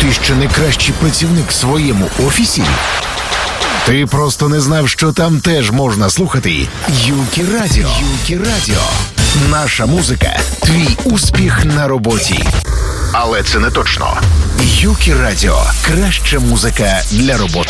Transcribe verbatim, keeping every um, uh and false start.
Ти що найкращий працівник в своєму офісі? Ти просто не знав, що там теж можна слухати Юкі Радіо. Юкі Радіо. Наша музика – твій успіх на роботі. Але це не точно. Юкі Радіо – краща музика для роботи.